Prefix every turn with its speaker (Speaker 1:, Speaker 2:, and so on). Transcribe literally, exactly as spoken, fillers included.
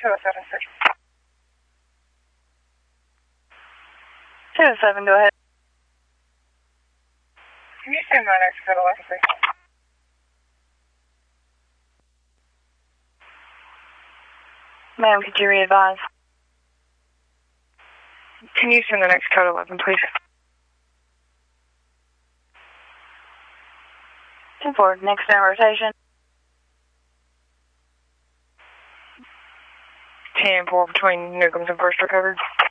Speaker 1: two oh seven six.
Speaker 2: two oh seven, go ahead.
Speaker 1: Can you send my next code eleven, please?
Speaker 2: Ma'am, could you re-advise?
Speaker 1: Can you send the next code eleven, please?
Speaker 2: ten four, next down rotation.
Speaker 1: ten four between Newcombs and First recovered.